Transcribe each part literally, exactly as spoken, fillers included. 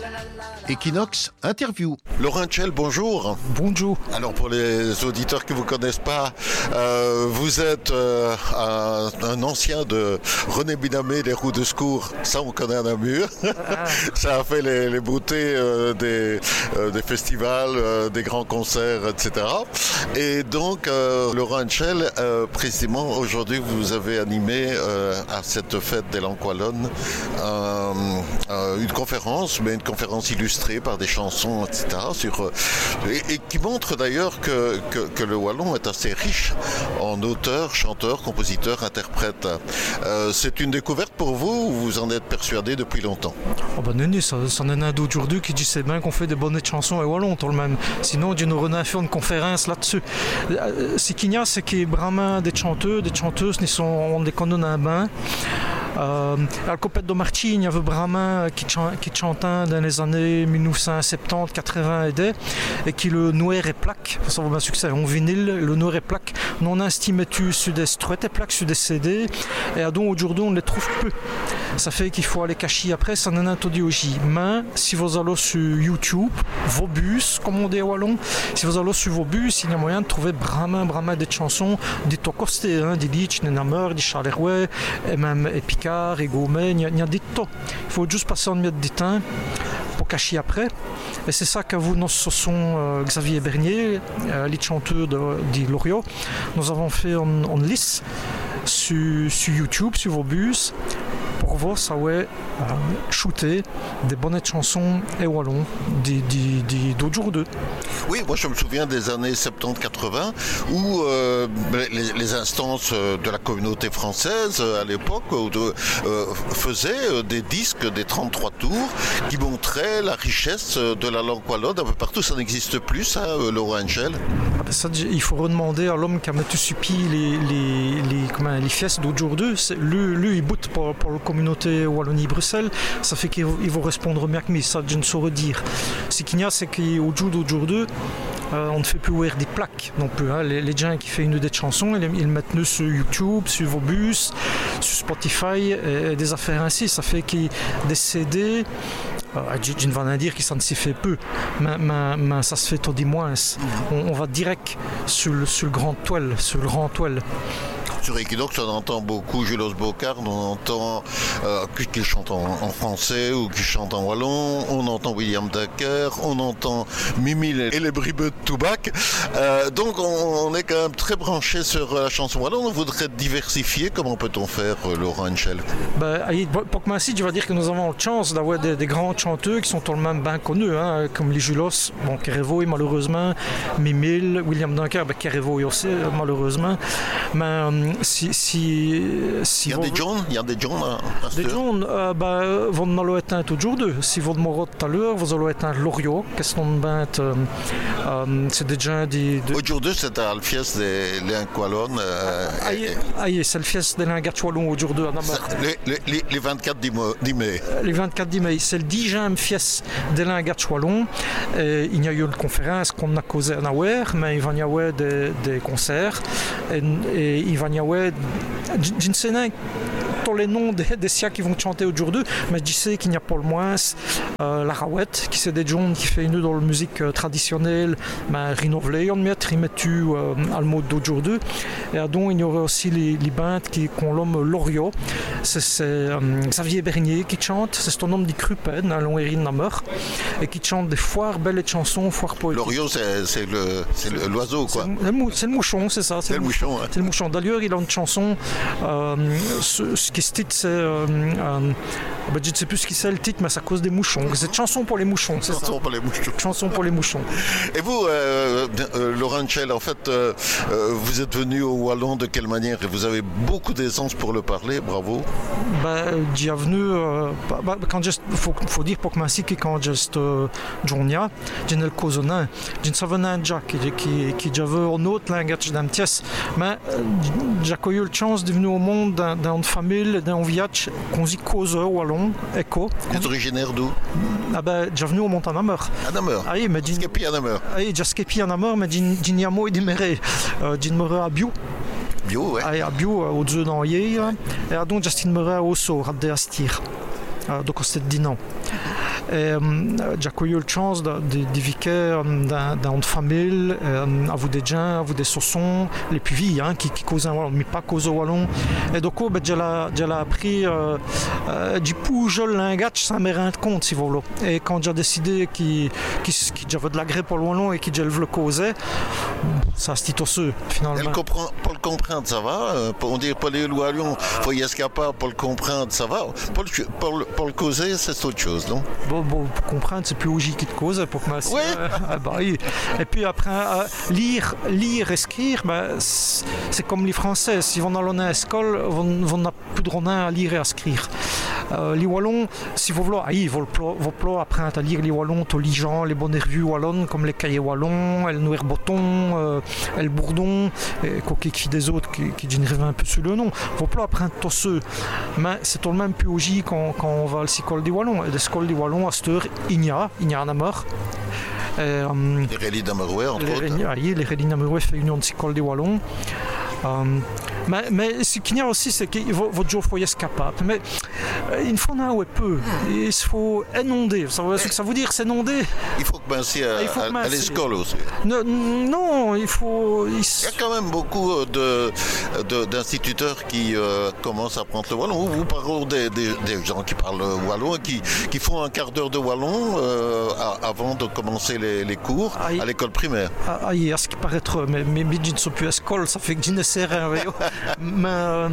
Equinox Interview. Laurent Tchel, bonjour. Bonjour. Alors pour les auditeurs qui ne vous connaissent pas, euh, vous êtes euh, un, un ancien de René Binamé des roues de secours. Ça, on connaît à Namur. Ah. Ça a fait les, les beautés euh, des, euh, des festivals, euh, des grands concerts, et cetera. Et donc, euh, Laurent Tchel, euh, précisément aujourd'hui, vous avez animé euh, à cette fête des Langues wallonnes euh, euh, une conférence, mais une conférence illustrée par des chansons, et cetera. Sur, euh, et, et qui montre d'ailleurs que, que, que le wallon est assez riche en auteurs, chanteurs, compositeurs, interprètes. Euh, c'est une découverte pour vous ou vous en êtes persuadé depuis longtemps? Oh ben non, ça, ça en a un d'aujourd'hui qui dit c'est bien qu'on fait des bonnes chansons et wallon tout le même. Sinon, on aurait fait une conférence là-dessus. Ce qu'il y a, c'est qu'il y a vraiment des chanteurs, des chanteuses, qui sont, on les connaît un bain. Euh, al copet de Martin, il y avait vraiment qui, chan, qui chantait dans les années dix-neuf cent soixante-dix quatre-vingts et des et qui le noir et plaque, ça va un succès en vinyle, le noir et plaque, non estimé sur des struettes et plaques, sur des C D, et donc aujourd'hui on les trouve peu. Ça fait qu'il faut aller cacher après, ça n'en a pas dit aussi. Mais si vous allez sur YouTube, vos bus, comme on dit à Wallon, si vous allez sur vos bus, il y a moyen de trouver vraiment, vraiment des chansons, des tocostés, hein, des Litch, des Namur, des Charleroi, et même Epicard, et Gaumet, il y a, il y a des tas. Il faut juste passer en mettre des temps pour cacher après. Et c'est ça que vous, nous, ce sont euh, Xavier Bernier, euh, les chanteurs de, de Loriot. Nous avons fait en, en lice sur, sur YouTube, sur vos bus, pour voir ça ouais euh, shooter des bonnes chansons et wallons d'autres jours d'eux. Oui, moi je me souviens des années soixante-dix quatre-vingts où euh, les, les instances de la communauté française à l'époque euh, faisaient des disques, des trente-trois tours qui montraient la richesse de la langue wallonne un peu partout. Ça n'existe plus, ça, Laurent Tchel? Ah ben ça, il faut redemander à l'homme qui a mis sur pied les, les, les, comment, les fiestes d'autres jours d'eux. Lui, lui, il boute pour, pour le communauté Wallonie-Bruxelles, ça fait qu'ils vont répondre mieux que moi, ça je ne saurais dire. Ce qu'il y a, c'est qu'au jour d'aujourd'hui, euh, on ne fait plus ouvrir des plaques non plus. Hein. Les, les gens qui font une des chansons, ils, ils mettent nous sur YouTube, sur vos bus, sur Spotify, et, et des affaires ainsi. Ça fait qu'il y a des C D. Euh, je ne vais pas dire que ça ne s'y fait peu, mais, mais, mais ça se fait tout du moins. On, on va direct sur le, sur le grand toile, sur le grand toile. Sur Equinox, on entend beaucoup Julos Bocard, on entend euh, qu'il chante en, en français ou qu'il chante en wallon, on entend William Dacker, on entend Mimile et les bribeux de Toubac. Euh, donc on, on est quand même très branché sur la chanson wallon. On voudrait diversifier. Comment peut-on faire, Laurent Tchel? Ben, pour que ainsi, je vais dire que nous avons la chance d'avoir des, des grands chanteurs qui sont tout le même bien connus, hein, comme les Julos, bon, Kerevoy malheureusement, Mimile, William Dacker, ben, Kerevoy aussi malheureusement. Mais Si, si, si il y a vous... des John, il y a des John. Hein, des John, euh, bah, vous n'allez éteindre toujours deux. Si vous demandez tout à l'heure, vous allez éteindre Loriot, qu'est-ce qu'on bête, euh, euh, c'est des gens de. Aujourd'hui, c'est à l'Alfies des Langues wallonnes. Euh, ah, et... c'est le fies des Langues wallonnes aujourd'hui à Namur. Les, les, les vingt-quatre dix mai. Les vingt-quatre mai, c'est le dixième fies des Langues wallonnes. Il y a eu une conférence qu'on a causée à Nawer, mais il va y avoir des, des concerts et, et il va y avoir je ne sais pas tous les noms des, des siens qui vont chanter aujourd'hui, mais je sais qu'il n'y a pas le moins euh, la Rawette, qui c'est des gens qui fait une dans la musique euh, traditionnelle, mais renouvelée, on met, remettu euh, à le mode d'aujourd'hui. Et donc il y aurait aussi les, les bandes qui qu'on l'homme Loriot, c'est, c'est euh, Xavier Bernier qui chante, c'est son nom de Crupen, à Longuerine Namur, et qui chante des foires belles chansons, foires poétiques. Loriot, c'est, c'est, le, c'est le, l'oiseau, quoi. C'est le, c'est le mouchon, c'est ça. C'est, c'est le mouchon. mouchon ouais. C'est le mouchon. D'ailleurs, il a une chanson, euh, ce, ce qui se titre, c'est euh, euh, bah, je ne sais plus ce qui c'est le titre, mais c'est à cause des mouchons. C'est chanson pour les mouchons, c'est chanson ça. Pour les mouchons. Chanson pour les mouchons. Et vous, euh, euh, Laurent Tchel, en fait, euh, euh, vous êtes venu au wallon de quelle manière? Et vous avez beaucoup d'aisance pour le parler, bravo. Bah, j'y suis venu, euh, bah, quand il faut, faut dire pour que je que quand je suis journia, j'ai le causonin, j'ai savais déjà qui qui qui j'avais un autre langage d'un pièce, mais j'ai eu la chance de venir au monde d'une famille, d'un village qu'on dit causeur wallon, écho. Vous êtes originaire d'où? Ah ben, j'ai venu au mont à Namur. À Namur. Ah oui, mais j'ai skepi à Namur. Ah oui, j'ai skepi à Namur, mais j'ai n'y a mot et déméré. J'ai me à Bio. Bio, ouais. Ah, à Bio, au deux dans hier, et donc j'ai me au saut, à Astir. Donc c'était dix ans. Et j'ai eu la chance de, de, de vivre dans, dans une famille, à vous des gens, à vous des saussons, les puvis hein, qui, qui causent un wallon, mais pas causent au wallon. Et donc, ben, j'ai appris euh, euh, du pouge l'ingach sans me rendre compte, si vous voulez. Et quand j'ai décidé qu'il qu qu j'avais de l'agré pour le wallon et qu'il le causait, ça se dit aussi, finalement. Elle comprend, pour le comprendre, ça va. On dit pas les wallons, il faut y escaper pour le comprendre, ça va. Pour le, pour le, pour le causer, c'est autre chose, non? Bon, bon, pour comprendre, c'est plus logique qui te cause pour moi. Oui. Euh, ah bah, oui. Et puis après, euh, lire, lire, écrire, bah, c'est comme les Français. Si on a à l'école, on n'a plus de ronin à lire et à écrire. Euh, les Wallons, si vous voulez, ah, ils vont apprendre à lire les Wallons, tous les gens, les bonnes revues wallonnes comme les cahiers wallons, le Noir Botton, euh, le Bourdon, et quoi qu'il des autres qui, qui génèrent un peu sur le nom. Vous pouvez apprendre tous ceux. Mais c'est tout de même plus logique quand, quand on va à l'école des Wallons. Et l'école des Wallons, à cette heure, il n'y a, il n'y a un amour. Euh, les Rélis d'Amerouet, entre les, autres. Oui, les Rélis d'Amerouet fait union de l'école des Wallons. Euh, mais, mais ce qu'il y a aussi, c'est que votre jour faut y être capable. Mais euh, il faut en peu. Il faut inonder. Ça veut, ce que ça veut dire, c'est inonder. Il faut commencer à, à, à l'école aussi. Ne, non, il faut. Il... il y a quand même beaucoup de, de, d'instituteurs qui euh, commencent à prendre le wallon. Vous parlez des, des, des gens qui parlent wallon et qui, qui font un quart d'heure de wallon euh, à, avant de commencer les, les cours ah, à l'école primaire. Ah, ah, à ce qui paraît trop. Mais, mais, mais je ne suis plus à l'école, ça fait que je ne sais rien. Mais euh,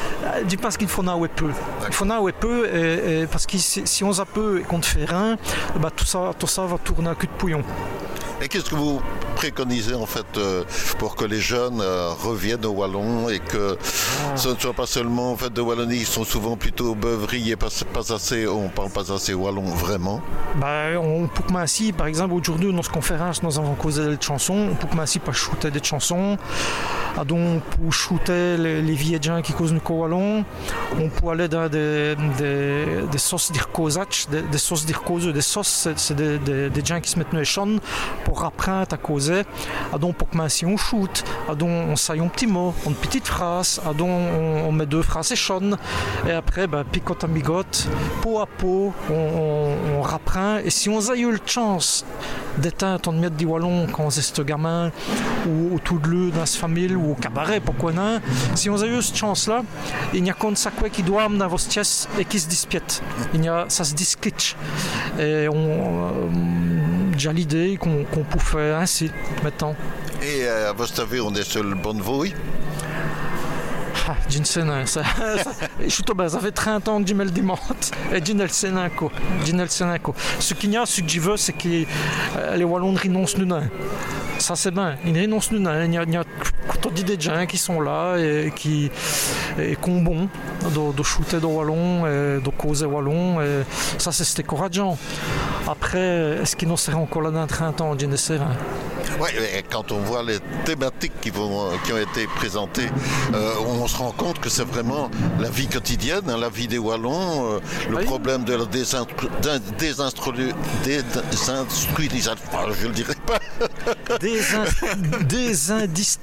je pense qu'il faut en peu. Il faut en peu et, et parce que si, si on a peu et qu'on ne fait rien, bah, tout, ça, tout ça va tourner à cul de pouillon. Et qu'est-ce que vous préconisez en fait euh, pour que les jeunes euh, reviennent au wallon et que ah. ce ne soit pas seulement en fait de Wallonie, ils sont souvent plutôt beuveries et pas, pas assez, on parle pas assez wallon vraiment. Bah, on peut commencer, par exemple aujourd'hui dans notre conférence nous avons causé des chansons, on peut commencer par shooter des chansons, ah, donc pour shooter les, les vieux gens qui causent nous wallon, on peut aller dans des, des, des sauces d'irkosach, des, des sauces d'irkoseux, des sauces c'est, c'est des, des, des gens qui se mettent dans les chans pour apprendre à causer, à donc pour commencer on shoot, à donc on saille un petit mot, une petite phrase, à donc on, on met deux phrases et chonne, et après ben, picote à migote, pot à pot, on, on, on rapprend, et si on a eu la chance d'éteindre ton miette du wallon quand on est ce gamin, ou autour de lui dans sa famille, ou au cabaret, pourquoi non, si on a eu cette chance-là, il n'y a qu'un sac qui doit dans vos pièces et qui se dispiète. Il y a, ça se discliche. Et on, euh, j'ai l'idée qu'on, qu'on peut faire ainsi maintenant. Et euh, à votre avis, on est sur le bon voie? Ah, je ne sais pas. Ça, ça, je suis tombé, ça fait trente ans que je me le demande. Et je ne le sais pas. Je ne le sais pas. Ce qu'il y a, ce que je veux, c'est que euh, les Wallons renoncent nous. Ça, c'est bien. Ils renoncent nous. Il y a, il y a tout des gens qui sont là et qui sont bons de, de shooter de Wallon et de causer Wallon. Et ça, c'est décourageant. Après, est-ce qu'ils n'en seraient encore là dans trente ans? Je ne sais pas. Oui, quand on voit les thématiques qui, vont, qui ont été présentées, euh, on se rend compte que c'est vraiment la vie quotidienne, hein, la vie des Wallons, euh, le oui. problème de la désinstruisation, je ne le dirai pas. Désindustrialisation,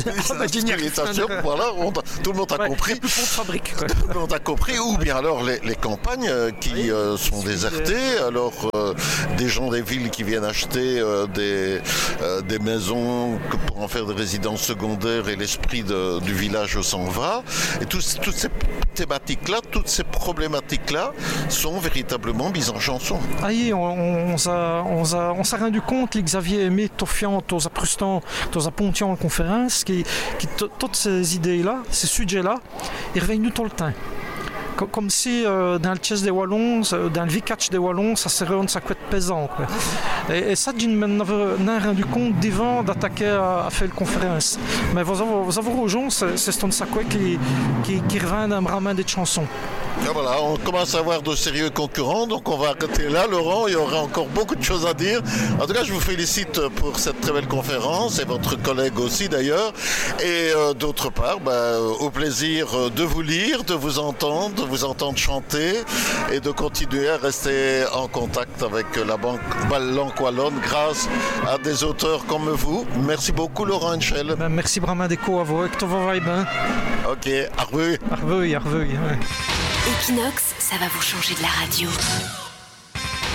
voilà, on, tout le monde a ouais, compris. Plus de fabrique, tout le monde a compris, ou bien alors les, les campagnes euh, qui oui. euh, sont désertées, alors euh, des gens des villes qui viennent acheter euh, des... Euh, des maisons pour en faire des résidences secondaires et l'esprit de, du village s'en va. Et tout, toutes ces thématiques-là, toutes ces problématiques-là sont véritablement mises en chanson. Ah oui, on, on, on, s'est, on, s'est, on s'est rendu compte, les Xavier Aimé, Toffiant, aux Aprustan, aux Pontian en conférence, qui, qui t- toutes ces idées-là, ces sujets-là, ils reviennent tout le temps. Comme si euh, dans le chess des Wallons, dans le vicatch des Wallons, ça serait un sacouette pesant. Quoi. Et, et ça, je m'en rendu compte d'avant d'attaquer à, à faire la conférence. Mais vous avez, vous avez aux gens, c'est, c'est un sacouette qui, qui, qui revient d'un bras des chansons. Et voilà, on commence à avoir de sérieux concurrents, donc on va arrêter là. Laurent, il y aura encore beaucoup de choses à dire. En tout cas, je vous félicite pour cette très belle conférence et votre collègue aussi d'ailleurs. Et euh, d'autre part, bah, au plaisir de vous lire, de vous entendre, de vous entendre chanter et de continuer à rester en contact avec la banque Langue Wallonne grâce à des auteurs comme vous. Merci beaucoup, Laurent Henschel. Ben, merci vraiment Déco à vous, et que tout va bien. Ok, à revoir. À revoir, à revoir. Equinox, ça va vous changer de la radio.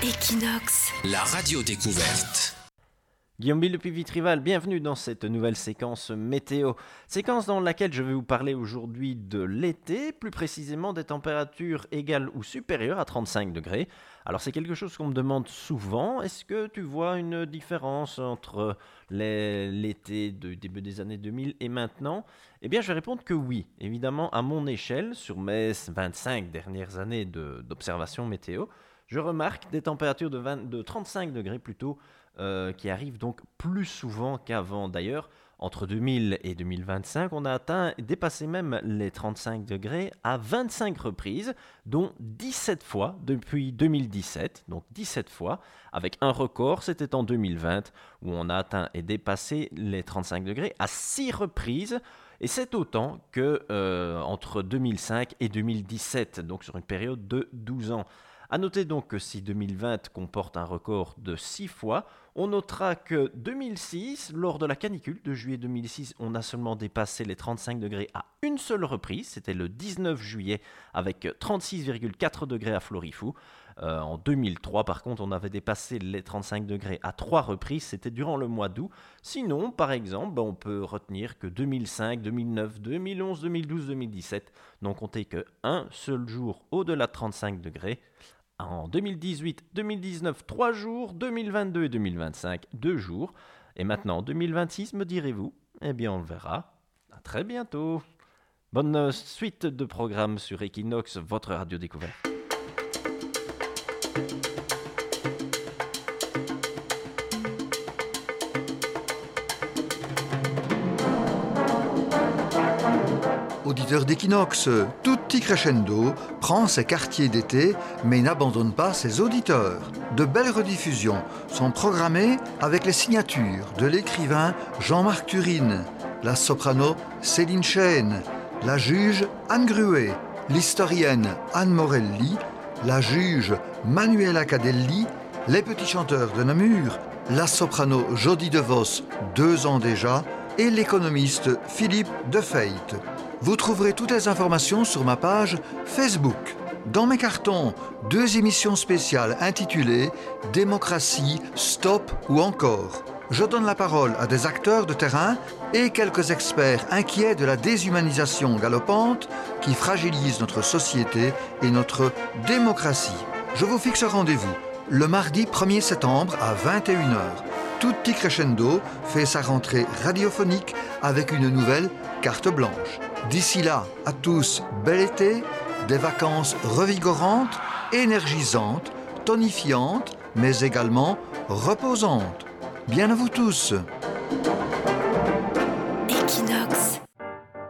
Equinox, la radio découverte. Guillaume Bill depuis Vitrival, bienvenue dans cette nouvelle séquence météo. Séquence dans laquelle je vais vous parler aujourd'hui de l'été, plus précisément des températures égales ou supérieures à trente-cinq degrés. Alors c'est quelque chose qu'on me demande souvent. Est-ce que tu vois une différence entre les, l'été du début des années deux mille et maintenant ? Eh bien je vais répondre que oui. Évidemment à mon échelle, sur mes vingt-cinq dernières années de, d'observation météo, je remarque des températures de, vingt, de trente-cinq degrés plutôt, Euh, qui arrive donc plus souvent qu'avant. D'ailleurs, entre deux mille et deux mille vingt-cinq, on a atteint, dépassé même les trente-cinq degrés à vingt-cinq reprises, dont dix-sept fois depuis deux mille dix-sept, donc dix-sept fois, avec un record, c'était en deux mille vingt, où on a atteint et dépassé les trente-cinq degrés à six reprises, et c'est autant que euh, entre deux mille cinq et deux mille dix-sept, donc sur une période de douze ans. A noter donc que si deux mille vingt comporte un record de six fois, on notera que deux mille six, lors de la canicule de juillet deux mille six, on a seulement dépassé les trente-cinq degrés à une seule reprise, c'était le dix-neuf juillet avec trente-six virgule quatre degrés à Florifou. Euh, en deux mille trois, par contre, on avait dépassé les trente-cinq degrés à trois reprises, c'était durant le mois d'août. Sinon, par exemple, ben, on peut retenir que deux mille cinq, deux mille neuf, deux mille onze, deux mille douze, deux mille dix-sept n'ont compté qu'un seul jour au-delà de trente-cinq degrés. En deux mille dix-huit, deux mille dix-neuf, trois jours, deux mille vingt-deux et deux mille vingt-cinq, deux jours. Et maintenant, en deux mille vingt-six, me direz-vous ? Eh bien, on le verra. À très bientôt. Bonne suite de programmes sur Equinox, votre radio découverte. Auditeur d'Equinox, Tutti Crescendo prend ses quartiers d'été mais n'abandonne pas ses auditeurs. De belles rediffusions sont programmées avec les signatures de l'écrivain Jean-Marc Turine, la soprano Céline Chêne, la juge Anne Gruet, l'historienne Anne Morelli, la juge Manuela Cadelli, les petits chanteurs de Namur, la soprano Jodie DeVos, deux ans déjà, et l'économiste Philippe Defeit. Vous trouverez toutes les informations sur ma page Facebook. Dans mes cartons, deux émissions spéciales intitulées « Démocratie, stop ou encore ». Je donne la parole à des acteurs de terrain et quelques experts inquiets de la déshumanisation galopante qui fragilise notre société et notre démocratie. Je vous fixe rendez-vous le mardi premier septembre à vingt et une heures. Tutti Crescendo fait sa rentrée radiophonique avec une nouvelle carte blanche. D'ici là, à tous, bel été, des vacances revigorantes, énergisantes, tonifiantes, mais également reposantes. Bien à vous tous!